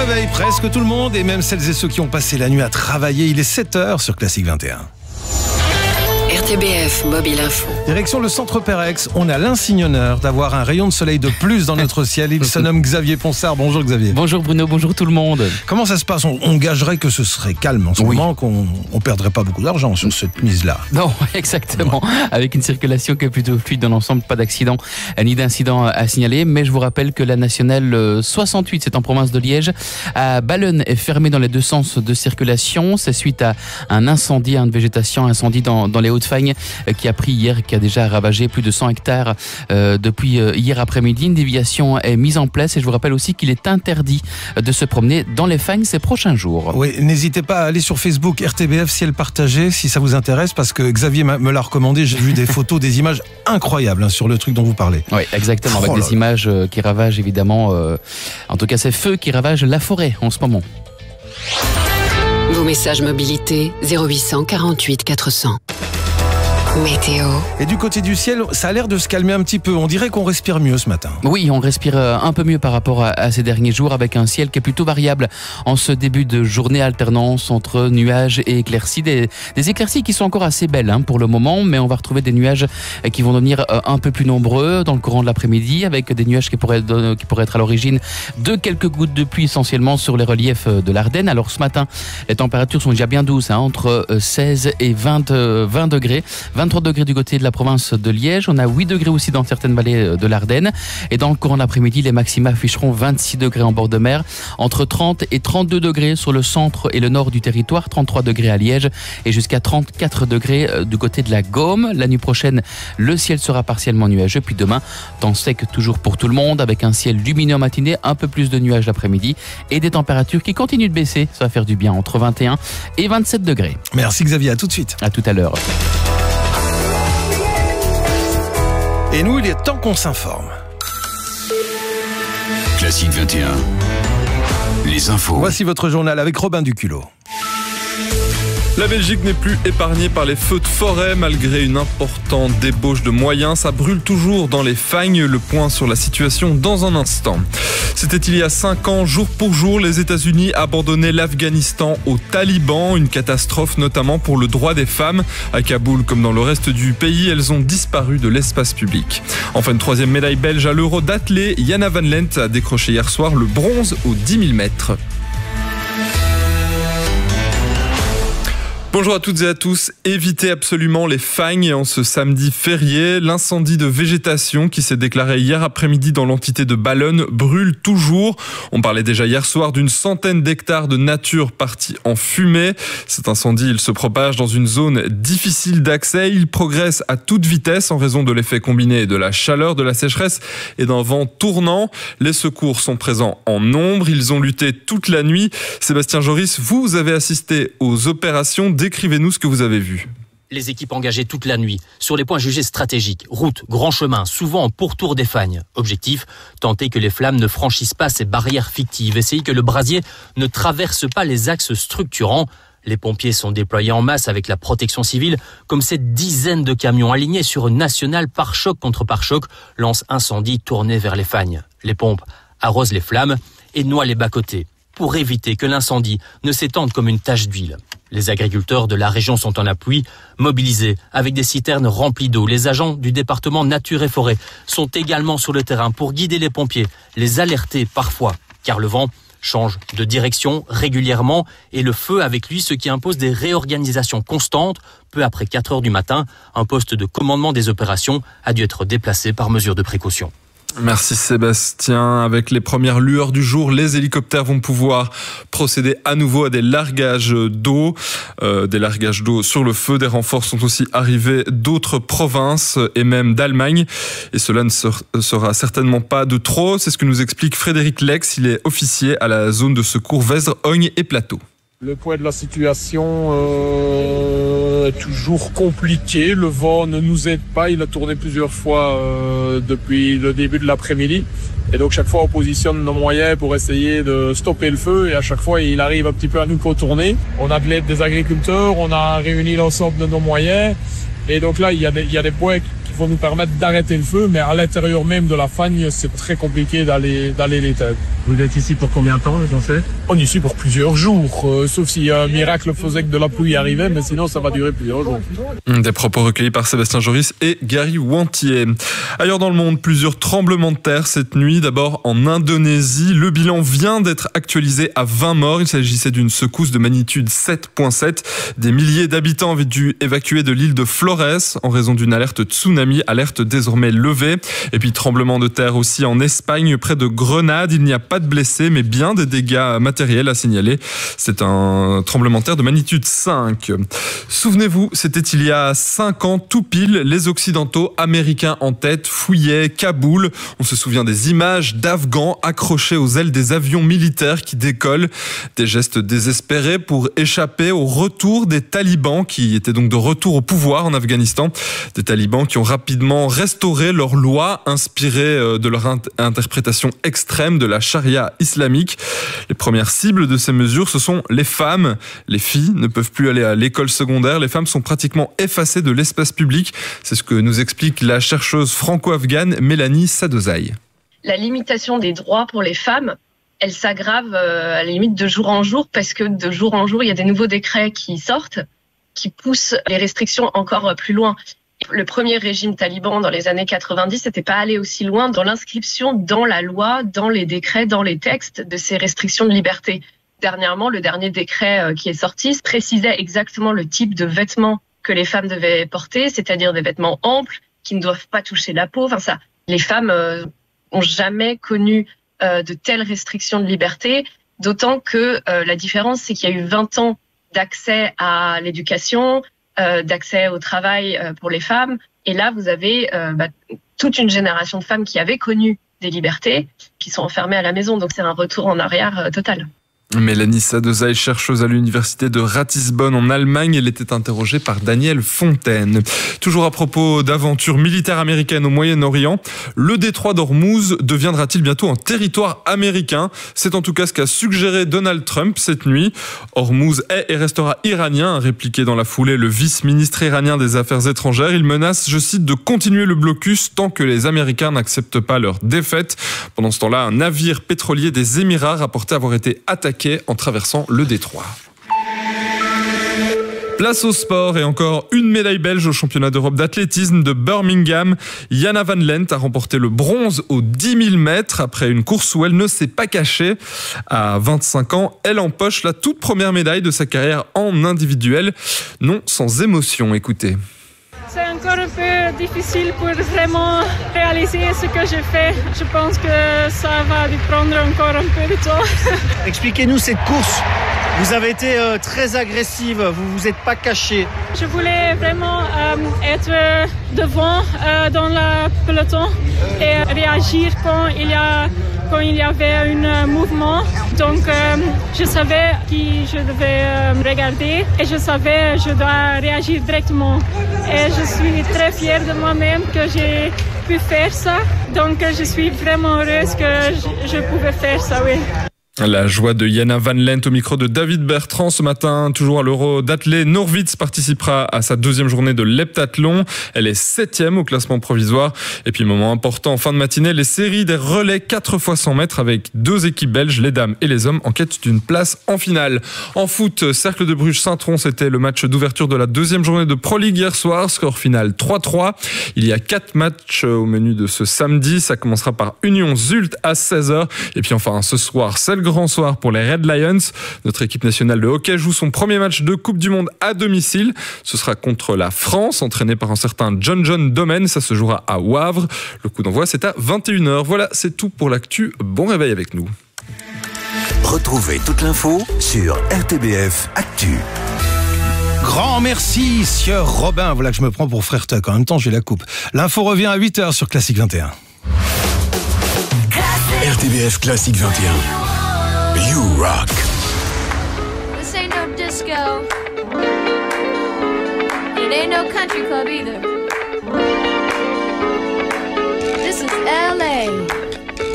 réveil, presque tout le monde, et même celles et ceux qui ont passé la nuit à travailler. Il est 7h sur Classique 21. RTBF Mobile Info. Direction le centre Perex. On a l'insigne honneur d'avoir un rayon de soleil de plus dans notre ciel. Il se nomme Xavier Ponsard. Bonjour Xavier. Bonjour Bruno, bonjour tout le monde. Comment ça se passe ? On gagerait que ce serait calme en ce moment, qu'on ne perdrait pas beaucoup d'argent sur cette mise-là. Non, exactement. Avec une circulation qui est plutôt fluide dans l'ensemble, pas d'accident ni d'incident à signaler. Mais je vous rappelle que la nationale 68, c'est en province de Liège, à Ballonne, est fermée dans les deux sens de circulation. C'est suite à un incendie, de végétation, incendie dans les Hauts-de-Fagne qui a pris hier, qui a déjà ravagé plus de 100 hectares depuis hier après-midi. Une déviation est mise en place et je vous rappelle aussi qu'il est interdit de se promener dans les fagnes ces prochains jours. Oui, n'hésitez pas à aller sur Facebook RTBF Ciel Partagé si ça vous intéresse, parce que Xavier me l'a recommandé. J'ai vu des photos, des images incroyables sur le truc dont vous parlez. Oui, exactement, avec des images qui ravagent évidemment, en tout cas ces feux qui ravagent la forêt en ce moment. Vos messages mobilité 0800 48 400. Météo. Et du côté du ciel, ça a l'air de se calmer un petit peu. On dirait qu'on respire mieux ce matin. Oui, on respire un peu mieux par rapport à ces derniers jours, avec un ciel qui est plutôt variable en ce début de journée, alternance entre nuages et éclaircies. Des éclaircies qui sont encore assez belles pour le moment, mais on va retrouver des nuages qui vont devenir un peu plus nombreux dans le courant de l'après-midi, avec des nuages qui pourraient être à l'origine de quelques gouttes de pluie, essentiellement sur les reliefs de l'Ardenne. Alors ce matin, les températures sont déjà bien douces, entre 16 et 20 degrés. 23 degrés du côté de la province de Liège. On a 8 degrés aussi dans certaines vallées de l'Ardenne. Et dans le courant de l'après-midi, les maxima afficheront 26 degrés en bord de mer, entre 30 et 32 degrés sur le centre et le nord du territoire, 33 degrés à Liège et jusqu'à 34 degrés du côté de la Gaume. La nuit prochaine, le ciel sera partiellement nuageux. Puis demain, temps sec toujours pour tout le monde, avec un ciel lumineux en matinée, un peu plus de nuages l'après-midi et des températures qui continuent de baisser. Ça va faire du bien, entre 21 et 27 degrés. Merci Xavier, à tout de suite. À tout à l'heure. Et nous, il est temps qu'on s'informe. Classique 21, les infos. Voici votre journal avec Robin Duculot. La Belgique n'est plus épargnée par les feux de forêt. Malgré une importante débauche de moyens, ça brûle toujours dans les fagnes. Le point sur la situation dans un instant. C'était il y a 5 ans, jour pour jour, les États-Unis abandonnaient l'Afghanistan aux talibans. Une catastrophe notamment pour le droit des femmes. À Kaboul, comme dans le reste du pays, elles ont disparu de l'espace public. Enfin, une troisième médaille belge à l'Euro d'athlée. Jana Van Lent a décroché hier soir le bronze aux 10 000 mètres. Bonjour à toutes et à tous. Évitez absolument les fagnes en ce samedi férié. L'incendie de végétation qui s'est déclaré hier après-midi dans l'entité de Ballonne brûle toujours. On parlait déjà hier soir d'une centaine d'hectares de nature partis en fumée. Cet incendie, il se propage dans une zone difficile d'accès. Il progresse à toute vitesse en raison de l'effet combiné de la chaleur, de la sécheresse et d'un vent tournant. Les secours sont présents en nombre. Ils ont lutté toute la nuit. Sébastien Joris, vous avez assisté aux opérations. Décrivez-nous ce que vous avez vu. Les équipes engagées toute la nuit sur les points jugés stratégiques, routes, grands chemins, souvent en pourtour des fagnes. Objectif, tenter que les flammes ne franchissent pas ces barrières fictives, essayer que le brasier ne traverse pas les axes structurants. Les pompiers sont déployés en masse avec la protection civile, comme ces dizaines de camions alignés sur une nationale pare-choc contre pare-choc lancent incendie tourné vers les fagnes. Les pompes arrosent les flammes et noient les bas-côtés pour éviter que l'incendie ne s'étende comme une tache d'huile. Les agriculteurs de la région sont en appui, mobilisés avec des citernes remplies d'eau. Les agents du département Nature et Forêt sont également sur le terrain pour guider les pompiers, les alerter parfois, car le vent change de direction régulièrement et le feu avec lui, ce qui impose des réorganisations constantes. Peu après 4 heures du matin, un poste de commandement des opérations a dû être déplacé par mesure de précaution. Merci Sébastien. Avec les premières lueurs du jour, les hélicoptères vont pouvoir procéder à nouveau à des largages d'eau sur le feu. Des renforts sont aussi arrivés d'autres provinces et même d'Allemagne. Et cela ne sera certainement pas de trop. C'est ce que nous explique Frédéric Lex. Il est officier à la zone de secours Vesdre, Ogne et Plateau. Le point de la situation est toujours compliqué. Le vent ne nous aide pas. Il a tourné plusieurs fois depuis le début de l'après-midi. Et donc chaque fois on positionne nos moyens pour essayer de stopper le feu. Et à chaque fois il arrive un petit peu à nous contourner. On a de l'aide des agriculteurs. On a réuni l'ensemble de nos moyens. Et donc là il y a des points qui vont nous permettre d'arrêter le feu, mais à l'intérieur même de la fagne, c'est très compliqué d'aller l'éteindre. Vous êtes ici pour combien de temps, vous pensez ? On est ici pour plusieurs jours, sauf si un miracle faisait que de la pluie arrivait, mais sinon ça va durer plusieurs jours. Des propos recueillis par Sébastien Joris et Gary Wantier. Ailleurs dans le monde, plusieurs tremblements de terre cette nuit. D'abord en Indonésie, le bilan vient d'être actualisé à 20 morts. Il s'agissait d'une secousse de magnitude 7.7. Des milliers d'habitants avaient dû évacuer de l'île de Flores en raison d'une alerte tsunami, alerte désormais levée. Et puis tremblement de terre aussi en Espagne, près de Grenade. Il n'y a pas de blessés, mais bien des dégâts matériels à signaler. C'est un tremblement de terre de magnitude 5. Souvenez-vous, c'était il y a 5 ans, tout pile, les Occidentaux, américains en tête, fouillaient Kaboul. On se souvient des images d'Afghans accrochés aux ailes des avions militaires qui décollent. Des gestes désespérés pour échapper au retour des talibans, qui étaient donc de retour au pouvoir en Afghanistan. Des talibans qui ont rapidement restauré leurs lois, inspirées de leur interprétation extrême de la charia islamique. Les premières cibles de ces mesures, ce sont les femmes. Les filles ne peuvent plus aller à l'école secondaire. Les femmes sont pratiquement effacées de l'espace public. C'est ce que nous explique la chercheuse franco-afghane Mélanie Sadezai. La limitation des droits pour les femmes, elle s'aggrave à la limite de jour en jour, parce que de jour en jour, il y a des nouveaux décrets qui sortent, qui poussent les restrictions encore plus loin. Le premier régime taliban dans les années 90 n'était pas allé aussi loin dans l'inscription dans la loi, dans les décrets, dans les textes de ces restrictions de liberté. Dernièrement, le dernier décret qui est sorti précisait exactement le type de vêtements que les femmes devaient porter, c'est-à-dire des vêtements amples qui ne doivent pas toucher la peau. Enfin ça, les femmes ont jamais connu de telles restrictions de liberté, d'autant que la différence, c'est qu'il y a eu 20 ans d'accès à l'éducation, d'accès au travail pour les femmes. Et là, vous avez toute une génération de femmes qui avaient connu des libertés, qui sont enfermées à la maison. Donc c'est un retour en arrière total. Mélanie Sadezai, chercheuse à l'université de Ratisbonne en Allemagne, elle était interrogée par Daniel Fontaine. Toujours à propos d'aventures militaires américaines au Moyen-Orient, le détroit d'Ormuz deviendra-t-il bientôt un territoire américain ? C'est en tout cas ce qu'a suggéré Donald Trump cette nuit. Ormuz est et restera iranien, a répliqué dans la foulée le vice-ministre iranien des Affaires étrangères. Il menace, je cite, de continuer le blocus tant que les Américains n'acceptent pas leur défaite. Pendant ce temps-là, un navire pétrolier des Émirats rapportait avoir été attaqué en traversant le détroit. Place au sport et encore une médaille belge au championnat d'Europe d'athlétisme de Birmingham. Jana Van Lent a remporté le bronze aux 10 000 mètres après une course où elle ne s'est pas cachée. À 25 ans, elle empoche la toute première médaille de sa carrière en individuel. Non sans émotion, écoutez. C'est encore un peu difficile pour vraiment réaliser ce que j'ai fait. Je pense que ça va prendre encore un peu de temps. Expliquez-nous cette course. Vous avez été très agressive, vous vous êtes pas cachée. Je voulais vraiment être devant dans le peloton et réagir quand il y avait un mouvement. Donc je savais qui je devais regarder et je savais que je dois réagir directement. Et je suis très fière de moi-même que j'ai pu faire ça. Donc je suis vraiment heureuse que je pouvais faire ça, oui. La joie de Jana Van Lent au micro de David Bertrand ce matin. Toujours à l'Euro d'athlé, Norwitz participera à sa deuxième journée de l'heptathlon. Elle est 7e au classement provisoire. Et puis moment important en fin de matinée, les séries des relais 4 x 100 mètres avec 2 équipes belges, les dames et les hommes, en quête d'une place en finale. En foot, Cercle de Bruges-Saint-Tron, c'était le match d'ouverture de la deuxième journée de Pro League hier soir. Score final 3-3. Il y a 4 matchs au menu de ce samedi. Ça commencera par Union Zult à 16h. Et puis enfin ce soir, c'est le grand soir pour les Red Lions. Notre équipe nationale de hockey joue son premier match de Coupe du Monde à domicile. Ce sera contre la France, entraîné par un certain John Domen. Ça se jouera à Wavre. Le coup d'envoi, c'est à 21h. Voilà, c'est tout pour l'actu. Bon réveil avec nous. Retrouvez toute l'info sur RTBF Actu. Grand merci, sieur Robin. Voilà que je me prends pour frère Tuck. En même temps, j'ai la coupe. L'info revient à 8h sur Classique 21. RTBF Classique 21. You rock. This ain't no disco. It ain't no country club either. This is LA.